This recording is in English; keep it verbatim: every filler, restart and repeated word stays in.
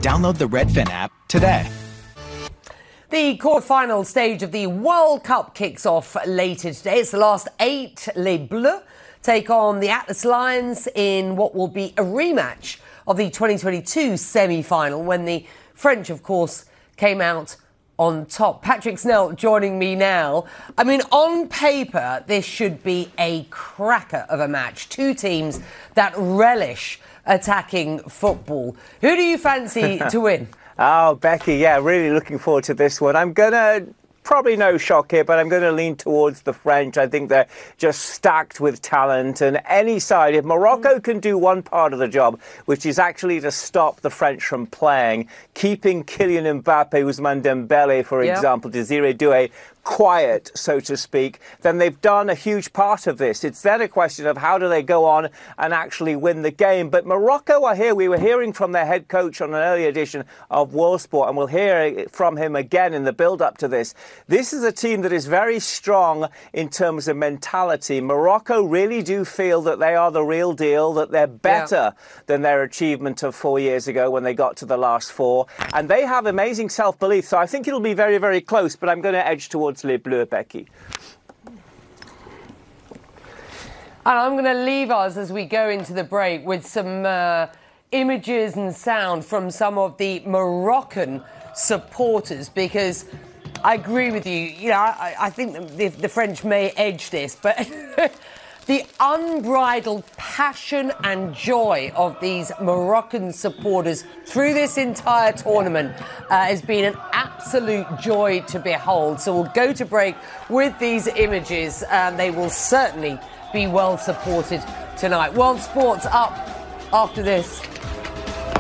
Download the Redfin app today. The quarter-final stage of the World Cup kicks off later today. It's the last eight. Les Bleus take on the Atlas Lions in what will be a rematch of the twenty twenty-two semi-final, when the French, of course, came out on top. Patrick Snell joining me now. I mean, on paper, this should be a cracker of a match. Two teams that relish attacking football. Who do you fancy to win? Oh, Becky, yeah, really looking forward to this one. I'm going to, probably no shock here, but I'm going to lean towards the French. I think they're just stacked with talent. And any side, if Morocco can do one part of the job, which is actually to stop the French from playing, keeping Kylian Mbappe, Ousmane Dembele, for yep. example, Desiré Doué, quiet, so to speak, then they've done a huge part of this. It's then a question of how do they go on and actually win the game. But Morocco are here. We were hearing from their head coach on an earlier edition of World Sport, and we'll hear from him again in the build-up to this. This is a team that is very strong in terms of mentality. Morocco really do feel that they are the real deal, that they're better yeah. than their achievement of four years ago when they got to the last four. And they have amazing self-belief. So I think it'll be very, very close, but I'm going to edge towards Les Bleus, Becky. And I'm going to leave us as we go into the break with some uh, images and sound from some of the Moroccan supporters, because I agree with you. You know, I, I think the, the French may edge this, but the unbridled passion and joy of these Moroccan supporters through this entire tournament uh, has been an absolute joy to behold. So we'll go to break with these images, and they will certainly be well supported tonight. World Sports up after this.